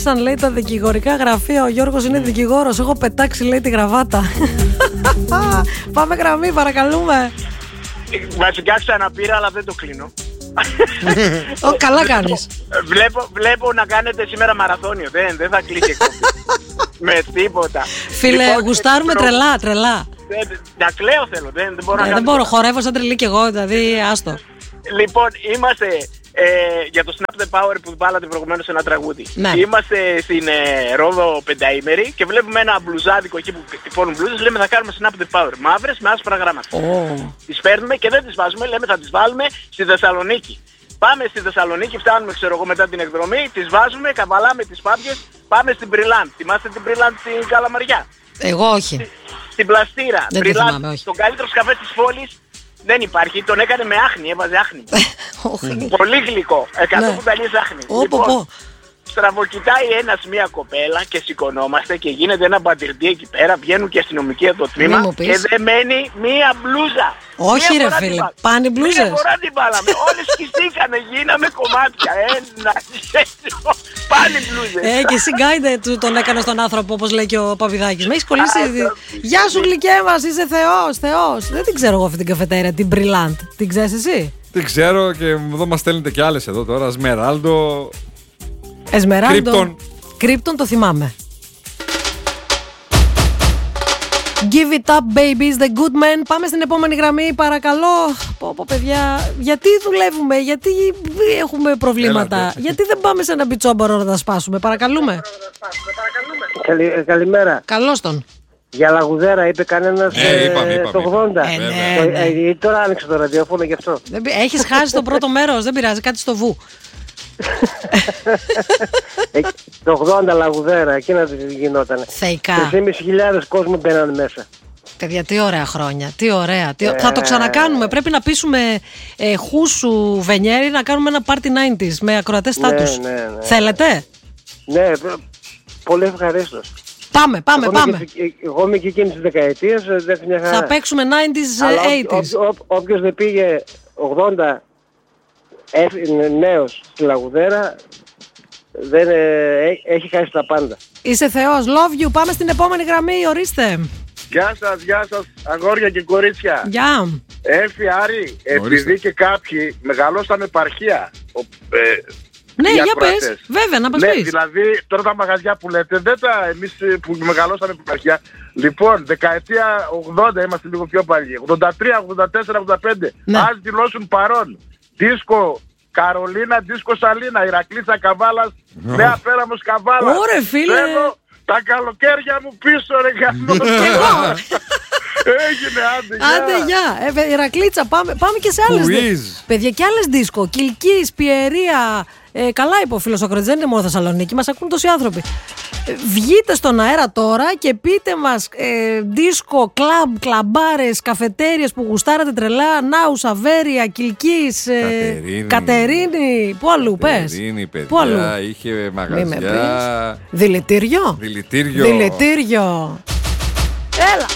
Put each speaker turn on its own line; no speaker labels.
άνοιξαν, λέει, τα δικηγορικά γραφεία. Ο Γιώργος είναι δικηγόρος. Έχω πετάξει, λέει, τη γραβάτα. Πάμε γραμμή, παρακαλούμε.
Βασικά ξαναπήρα, αλλά δεν το κλείνω.
Καλά κάνεις.
Βλέπω να κάνετε σήμερα μαραθώνιο. Δεν θα κλείσει εκπομπή. Με τίποτα.
Φίλε, λοιπόν, γουστάρουμε τρελά.
Να κλαίω θέλω. Δεν μπορώ να
δεν μπορώ, χορεύω σαν τρελή κι εγώ, δηλαδή άστο.
Λοιπόν, είμαστε για το Snap the Power που βάλατε προηγουμένως ένα τραγούδι.
Ναι.
Είμαστε στην Ρόδο πενταήμερη και βλέπουμε ένα μπλουζάδικο εκεί που τυπώνουν μπλούζες. Λέμε θα κάνουμε Snap the Power. Μαύρες με άσπρα γράμματα. Τις παίρνουμε και δεν τις βάζουμε. Λέμε θα τις βάλουμε στη Θεσσαλονίκη. Πάμε στη Θεσσαλονίκη, φτάνουμε ξέρω εγώ μετά την εκδρομή, τις βάζουμε, καβαλάμε τις πάπιες, πάμε στην Brillant. Θυμάστε την Brillant στην Καλαμαριά?
Εγώ όχι.
Στην Πλαστήρα.
Δεν
Brillant,
θυμάμαι, όχι.
τον καλύτερο καφέ της πόλης. Δεν υπάρχει, τον έκανε με άχνη, έβαζε άχνη. Πολύ γλυκό, 100 κουταλιές άχνη. Λοιπόν, στραβοκοιτάει μια κοπέλα και σηκωνόμαστε και γίνεται ένα μπαντιρντί εκεί πέρα, βγαίνουν και αστυνομικοί από το τμήμα και δεν μένει μία μπλούζα.
Όχι ρε φίλε, πάνε μπλούζες.
Μία φορά την βάλαμε, όλες σκιστήκανε, γίναμε κομμάτια. Πάνε μπλούζες.
Και εσύ γκάιντε τον έκανε στον άνθρωπο, όπως λέει και ο Παπηδάκης. Με έχεις κολλήσει. Γεια σου γλυκέ μας, είσαι θεός. Δεν την ξέρω εγώ αυτή την καφετέρια, την Brillant. Την ξέρεις εσύ?
Την ξέρω και εδώ μας στέλνετε και άλλες εδώ τώρα. Σμεράλντο.
Εσμεράλντο. Κρύπτον το θυμάμαι. Give it up babies, the good men. Πάμε στην επόμενη γραμμή παρακαλώ. Πω παιδιά, γιατί δουλεύουμε, γιατί έχουμε προβλήματα? Γιατί δεν πάμε σε ένα μπιτσόμπορο να τα σπάσουμε? Παρακαλούμε.
Καλημέρα.
Καλώς τον.
Για Λαγουδέρα είπε κανένας το 80.
Ναι.
Τώρα άνοιξε το ραδιόφωνο γι' αυτό.
Έχεις χάσει το πρώτο μέρος, δεν πειράζει, κάτι στο βου.
Το 80 Λαγουδέρα, εκεί να γινόταν.
Θεϊκά.
3.500 κόσμο μπαίνανε μέσα.
Παιδιά, τι ωραία χρόνια, τι ωραία. Θα το ξανακάνουμε, πρέπει να πείσουμε Χούσου Βενιέρη να κάνουμε ένα party 90s με ακροατές στάτους.
Ναι.
Θέλετε?
Ναι, πολύ ευχαρίστως.
Πάμε.
Εγώ είμαι και εκείνης της δεκαετίας.
Θα παίξουμε 90s, 80s.
Όποιος δεν πήγε 80 νέος στη Λαγουδέρα έχει χάσει τα πάντα.
Είσαι θεός, love you. Πάμε στην επόμενη γραμμή, ορίστε.
Γεια σας αγόρια και κορίτσια.
Γεια.
Έφη Άρη, επειδή και κάποιοι μεγαλώσαν επαρχία.
Ναι, για πες, βέβαια, να μας πεις.
Ναι, δηλαδή τώρα τα μαγαζιά που λέτε, δεν τα εμείς που μεγαλώσαμε επαρχία. Λοιπόν, δεκαετία 80 είμαστε λίγο πιο παλιοί. 83, 84, 85.
Ναι.
Ας δηλώσουν παρόν. Δίσκο Καρολίνα, δίσκο Σαλίνα, Ηρακλήτσα Καβάλας, Νέα Πέραμος Καβάλας.
Ωρε φίλε.
Θέλω τα καλοκαίρια μου πίσω ρε γαμώ. Έγινε,
άντε γεια. Ηρακλήτσα, πάμε και σε άλλες παιδιά και άλλες δίσκο. Κιλκής, Πιερία. Καλά είπε ο φίλος ο Κροτζ, δεν είναι μόνο Θεσσαλονίκη, μας ακούν τόσοι άνθρωποι. Βγείτε στον αέρα τώρα και πείτε μας δίσκο, κλαμπ, κλαμπάρες, καφετέριες που γουστάρατε τρελά. Νάου, Σαβέρια, Κιλκής, Κατερίνη. Πού αλλού πες?
Κατερίνη, παιδιά,
πού αλλού?
είχε μαγαζιά.
Δηλητήριο.
Δηλητήριο.
Έλα.